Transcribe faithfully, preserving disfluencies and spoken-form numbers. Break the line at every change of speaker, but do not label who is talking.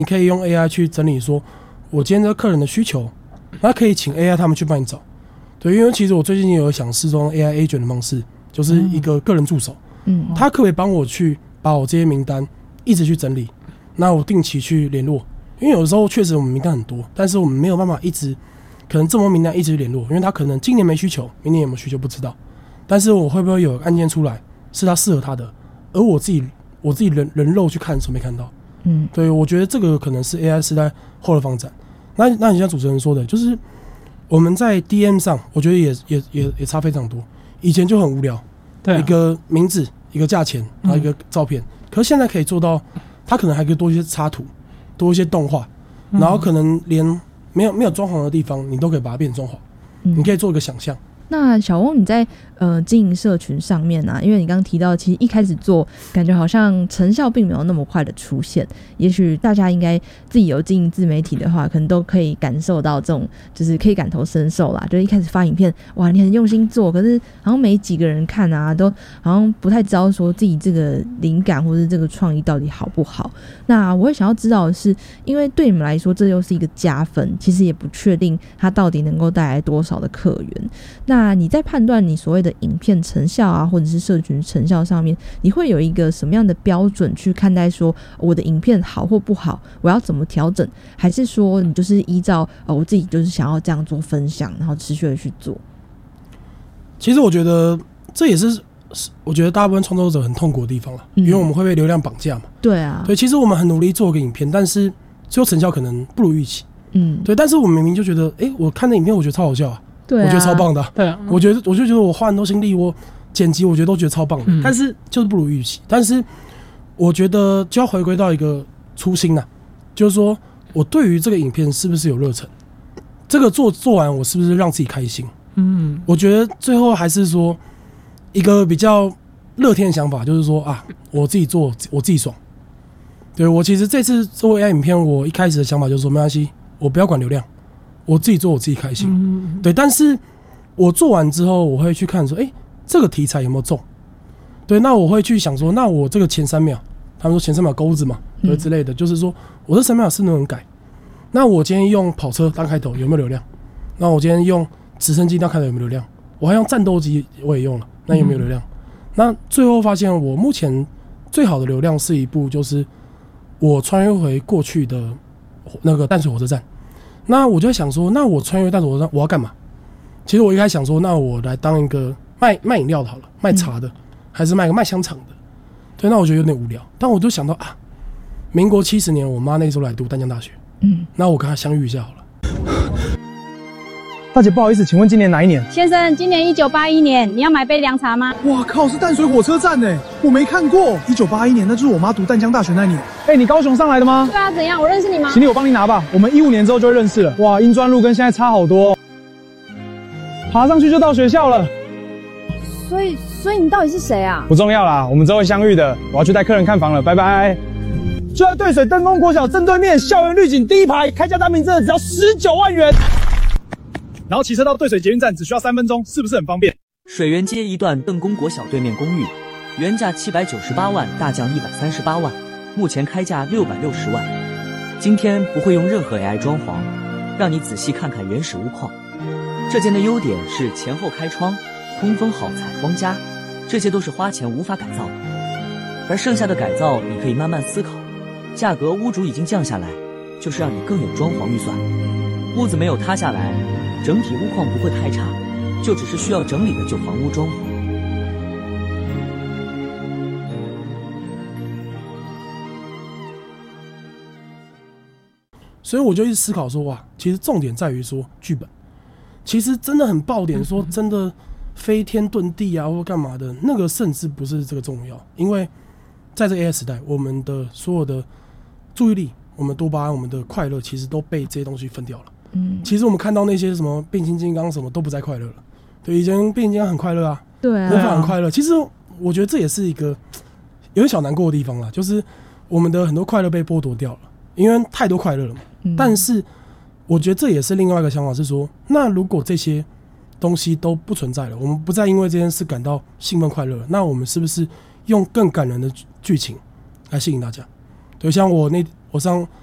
你可以用 A I 去整理说，我今天这个客人的需求，那可以请 A I 他们去帮你找。对，因为其实我最近有想试用 A I agent 的方式，就是一个个人助手，嗯，他可不可以帮我去把我这些名单一直去整理，那我定期去联络，因为有的时候确实我们名单很多，但是我们没有办法一直可能这么多名单一直去联络，因为他可能今年没需求，明年有没有需求不知道，但是我会不会有案件出来是他适合他的，而我自己我自己人人肉去看的时候没看到，嗯，对，我觉得这个可能是 A I 时代后的发展。那那你像主持人说的，就是我们在 D M 上，我觉得也也也也差非常多。以前就很无聊，对、啊，一个名字，一个价钱，然后一个照片。嗯、可是现在可以做到，它可能还可以多一些插图，多一些动画，然后可能连没有没有装潢的地方，你都可以把它变成装潢。嗯、你可以做一个想象。
那小翁，你在呃经营社群上面啊，因为你刚刚提到，其实一开始做，感觉好像成效并没有那么快的出现。也许大家应该自己有经营自媒体的话，可能都可以感受到这种，就是可以感同身受啦。就是一开始发影片，哇，你很用心做，可是好像没几个人看啊，都好像不太知道说自己这个灵感或是这个创意到底好不好。那我会想要知道的是，因为对你们来说，这又是一个加分，其实也不确定它到底能够带来多少的客源。那那你在判断你所谓的影片成效啊，或者是社群成效上面，你会有一个什么样的标准去看待说我的影片好或不好，我要怎么调整？还是说你就是依照、呃、我自己就是想要这样做分享，然后持续的去做？
其实我觉得这也是我觉得大部分创作者很痛苦的地方了、嗯，因为我们会被流量绑架嘛。对啊，对，其实我们很努力做一个影片，但是最后成效可能不如预期。嗯，对，但是我明明就觉得，哎、欸，我看那影片，我觉得超好笑啊。对啊，我觉得超棒的、啊。对啊，我觉得我就觉得我花很多心力，我剪辑我觉得都觉得超棒的、嗯，但是就是不如预期。但是我觉得就要回归到一个初心啊，就是说我对于这个影片是不是有热忱，这个做做完我是不是让自己开心？嗯，我觉得最后还是说一个比较乐天的想法，就是说啊，我自己做我自己爽。对，我其实这次做 A I 影片，我一开始的想法就是说没关系，我不要管流量。我自己做我自己开心、嗯，对，但是我做完之后，我会去看说，哎、欸，这个题材有没有中？对，那我会去想说，那我这个前三秒，他们说前三秒钩子嘛，对之类的，嗯、就是说我这三秒是能不能改？那我今天用跑车当开头有没有流量？那我今天用直升机当开头有没有流量？我还用战斗机我也用了，那有没有流量？嗯、那最后发现，我目前最好的流量是一部就是我穿越回过去的那个淡水火车站。那我就在想说，那我穿越淡水火车站我要干嘛？其实我一开始想说，那我来当一个卖卖饮料的好了，卖茶的，还是卖个卖香肠的？对，那我觉得有点无聊。但我就想到啊，民国七十年，我妈那时候来读淡江大学，嗯，那我跟她相遇一下好了。
大姐，不好意思，请问今年哪一年？
先生，今年一九八一年，你要买杯凉茶吗？
哇靠，是淡水火车站哎，我没看过。一九八一年，那就是我妈读淡江大学那年。哎、欸，你高雄上来的吗？
对啊，怎样？我认识你吗？
行李我帮你拿吧，我们一五年之后就会认识了。哇，英专路跟现在差好多，爬上去就到学校了。
所以，所以你到底是谁啊？
不重要啦，我们之后会相遇的。我要去带客人看房了，拜拜。就在对水登峰国小正对面，校园绿景第一排，开价单名真的只要十九万元。然后骑车到对水捷运站只需要三分钟，是不是很方便？
水源街一段邓公国小对面公寓，原价七百九十八万，大降一百三十八万，目前开价六百六十万。今天不会用任何 A I 装潢，让你仔细看看原始屋况。这间的优点是前后开窗，通风好，采光佳，这些都是花钱无法改造的。而剩下的改造你可以慢慢思考，价格屋主已经降下来，就是让你更有装潢预算。屋子没有塌下来，整体屋况不会太差，就只是需要整理的旧房屋装潢。
所以我就一直思考说，哇，其实重点在于说剧本，其实真的很爆点，说真的飞天遁地啊，或干嘛的，那个甚至不是这个重要，因为在这个 A I 时代，我们的所有的注意力、我们多巴胺、我们的快乐，其实都被这些东西分掉了。嗯，其实我们看到那些什么变形金刚什么都不再快乐了。对，以前变形金刚很快乐啊，对啊，魔法很快乐。其实我觉得这也是一个有点小难过的地方啦，就是我们的很多快乐被剥夺掉了，因为太多快乐了嘛。嗯、但是我觉得这也是另外一个想法，是说，那如果这些东西都不存在了，我们不再因为这件事感到兴奋快乐了，那我们是不是用更感人的剧情来吸引大家？对，像我那我上